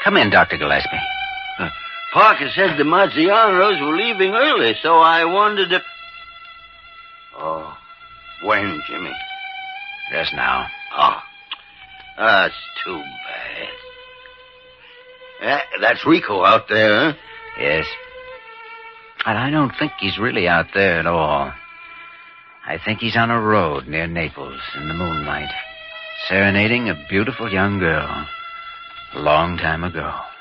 Come in, Dr. Gillespie. Parker said the Mazzianos were leaving early, so I wondered if... Oh, when, Jimmy? Just now. Oh, that's too bad. That's Rico out there, huh? Yes. And I don't think he's really out there at all. I think he's on a road near Naples in the moonlight, serenading a beautiful young girl a long time ago.